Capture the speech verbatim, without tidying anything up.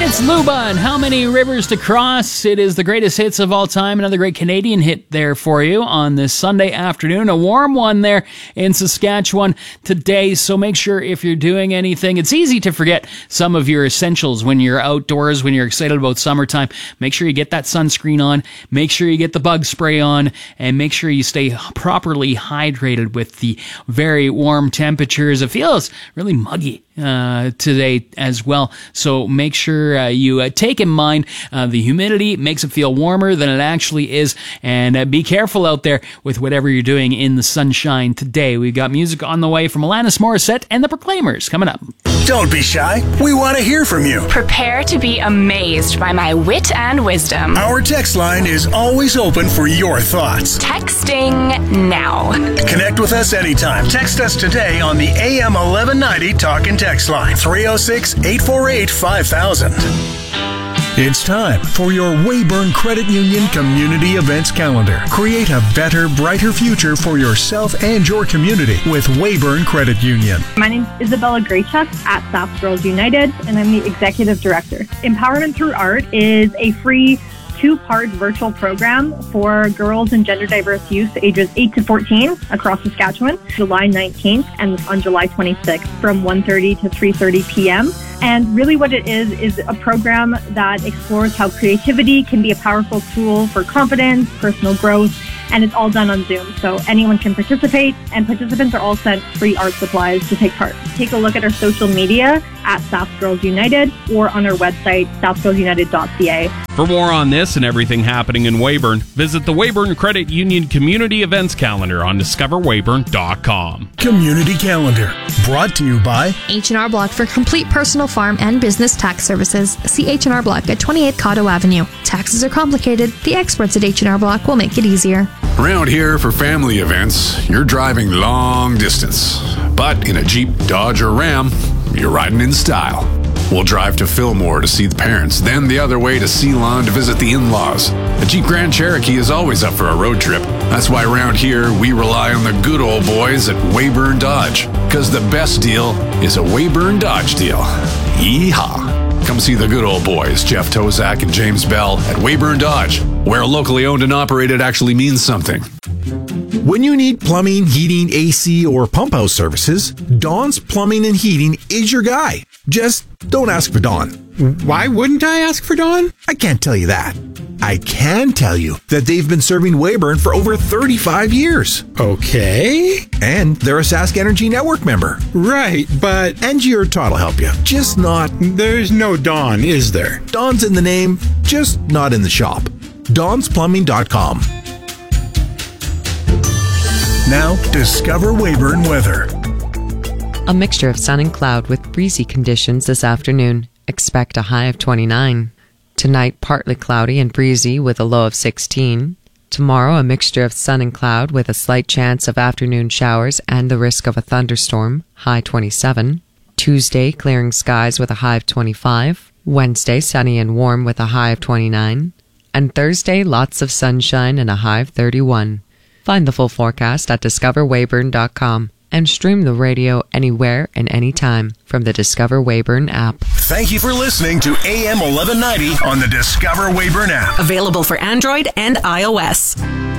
It's Luba and How Many Rivers to Cross. It is the greatest hits of all time. Another great Canadian hit there for you on this Sunday afternoon. A warm one there in Saskatchewan today. So make sure if you're doing anything, it's easy to forget some of your essentials when you're outdoors, when you're excited about summertime. Make sure you get that sunscreen on. Make sure you get the bug spray on. And make sure you stay properly hydrated with the very warm temperatures. It feels really muggy uh, today as well. So make sure uh, you uh, take in mind uh, the humidity makes it feel warmer than it actually is. And uh, be careful out there with whatever you're doing in the sunshine today. We've got music on the way from Alanis Morissette and the Proclaimers coming up. Don't be shy. We want to hear from you. Prepare to be amazed by my wit and wisdom. Our text line is always open for your thoughts. Texting now. Connect with us anytime. Text us today on the A M eleven ninety Talk and Text line, three oh six, eight four eight, five thousand. It's time for your Weyburn Credit Union Community Events Calendar. Create a better, brighter future for yourself and your community with Weyburn Credit Union. My name is Isabella Graychuk at Sask Girls United, and I'm the Executive Director. Empowerment Through Art is a free two-part virtual program for girls and gender diverse youth ages eight to fourteen across Saskatchewan, July nineteenth and on July twenty-sixth from one thirty to three thirty p.m. And really what it is, is a program that explores how creativity can be a powerful tool for confidence, personal growth, and it's all done on Zoom. So anyone can participate, and participants are all sent free art supplies to take part. Take a look at our social media at Sask Girls United or on our website, sask girls united dot c a. For more on this and everything happening in Weyburn, visit the Weyburn Credit Union Community Events Calendar on discover weyburn dot com. Community Calendar, brought to you by H and R Block for complete personal farm and business tax services. See H and R Block at twenty-eight Cotto Avenue. Taxes are complicated. The experts at H and R Block will make it easier. Around here for family events, you're driving long distance. But in a Jeep, Dodge, or Ram, you're riding in style. We'll drive to Fillmore to see the parents, then the other way to Ceylon to visit the in-laws. A Jeep Grand Cherokee is always up for a road trip. That's why around here, we rely on the good old boys at Weyburn Dodge. Because the best deal is a Weyburn Dodge deal. Yeehaw! Come see the good old boys, Jeff Tozak and James Bell, at Weyburn Dodge, where locally owned and operated actually means something. When you need plumbing, heating, A C, or pump house services, Don's Plumbing and Heating is your guy. Just don't ask for Don. Why wouldn't I ask for Don? I can't tell you that. I can tell you that they've been serving Weyburn for over thirty-five years. Okay. And they're a Sask Energy Network member. Right, but... Angie or Todd will help you. Just not... There's no Don, is there? Don's in the name, just not in the shop. dons plumbing dot com. Now, discover Weyburn weather. A mixture of sun and cloud with breezy conditions this afternoon. Expect a high of twenty-nine. Tonight, partly cloudy and breezy with a low of sixteen. Tomorrow, a mixture of sun and cloud with a slight chance of afternoon showers and the risk of a thunderstorm, high twenty-seven. Tuesday, clearing skies with a high of twenty-five. Wednesday, sunny and warm with a high of twenty-nine. And Thursday, lots of sunshine and a high of thirty-one. Find the full forecast at discover weyburn dot com and stream the radio anywhere and anytime from the Discover Weyburn app. Thank you for listening to A M eleven ninety on the Discover Weyburn app. Available for Android and iOS.